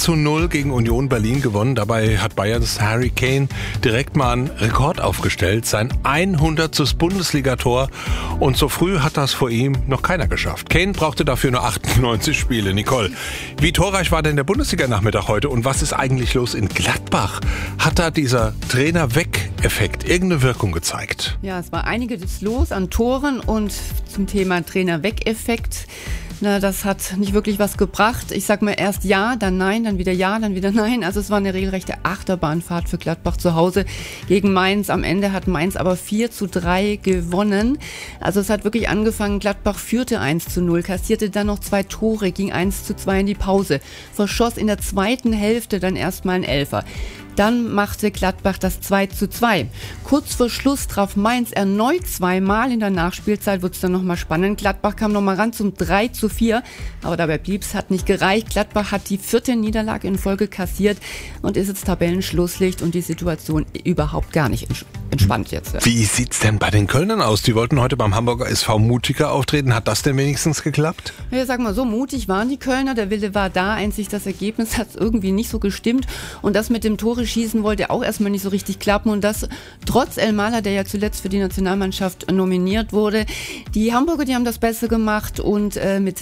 1:0 gegen Union Berlin gewonnen. Dabei hat Bayerns Harry Kane direkt mal einen Rekord aufgestellt. Sein 100. Bundesligator. Und so früh hat das vor ihm noch keiner geschafft. Kane brauchte dafür nur 98 Spiele. Nicole, wie torreich war denn der Bundesliga-Nachmittag heute? Und was ist eigentlich los in Gladbach? Hat da dieser Trainer-Weg-Effekt irgendeine Wirkung gezeigt? Ja, es war einiges los an Toren und zum Thema Trainer-Weg-Effekt. Na, das hat nicht wirklich was gebracht. Ich sag mal erst ja, dann nein, dann wieder ja, dann wieder nein. Also es war eine regelrechte Achterbahnfahrt für Gladbach zu Hause gegen Mainz. Am Ende hat Mainz aber 4:3 gewonnen. Also es hat wirklich angefangen. Gladbach führte 1:0, kassierte dann noch 2 Tore, ging 1:2 in die Pause, verschoss in der zweiten Hälfte dann erstmal einen Elfer. Dann machte Gladbach das 2:2. Kurz vor Schluss traf Mainz erneut zweimal. In der Nachspielzeit wurde es dann nochmal spannend. Gladbach kam nochmal ran zum 3:4. Aber dabei blieb's, hat nicht gereicht. Gladbach hat die 4. Niederlage in Folge kassiert und ist jetzt Tabellenschlusslicht und die Situation überhaupt gar nicht entspannt jetzt. Wie sieht's denn bei den Kölnern aus? Die wollten heute beim Hamburger SV mutiger auftreten. Hat das denn wenigstens geklappt? Ja, sag mal, so mutig waren die Kölner. Der Wille war da. Einzig das Ergebnis hat irgendwie nicht so gestimmt. Und das mit dem Tore-Schießen wollte auch erstmal nicht so richtig klappen. Und das trotz Elmalah, der ja zuletzt für die Nationalmannschaft nominiert wurde. Die Hamburger, die haben das Beste gemacht und mit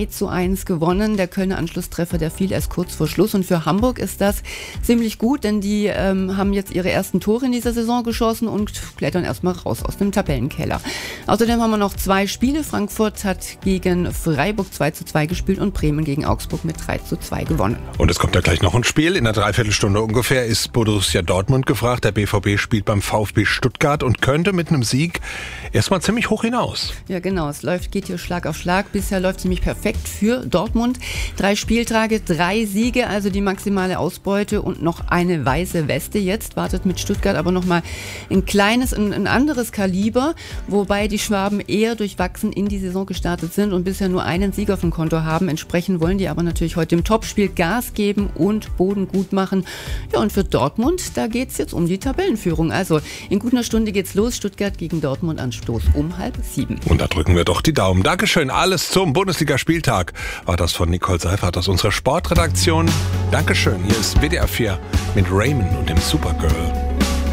2:1 gewonnen. Der Kölner Anschlusstreffer, der fiel erst kurz vor Schluss. Und für Hamburg ist das ziemlich gut, denn die haben jetzt ihre ersten Tore in dieser Saison geschossen und klettern erstmal raus aus dem Tabellenkeller. Außerdem haben wir noch 2 Spiele. Frankfurt hat gegen Freiburg 2:2 gespielt und Bremen gegen Augsburg mit 3:2 gewonnen. Und es kommt ja gleich noch ein Spiel. In einer Dreiviertelstunde ungefähr ist Borussia Dortmund gefragt. Der BVB spielt beim VfB Stuttgart und könnte mit einem Sieg erstmal ziemlich hoch hinaus. Ja, genau. Es geht hier Schlag auf Schlag. Bisher läuft ziemlich perfekt für Dortmund. 3 Spieltage, 3 Siege, also die maximale Ausbeute und noch eine weiße Weste. Jetzt wartet mit Stuttgart aber nochmal ein anderes Kaliber, wobei die Schwaben eher durchwachsen in die Saison gestartet sind und bisher nur einen Sieg auf dem Konto haben. Entsprechend wollen die aber natürlich heute im Topspiel Gas geben und Boden gut machen. Ja, und für Dortmund, da geht's jetzt um die Tabellenführung. Also in gut einer Stunde geht's los. Stuttgart gegen Dortmund Anstoß um 6:30. Und da drücken wir doch die Daumen. Dankeschön. Alles zum Bundesligaspieltag war das von Nicole Seifert aus unserer Sportredaktion. Dankeschön. Hier ist WDR 4 mit Raymond und dem Supergirl.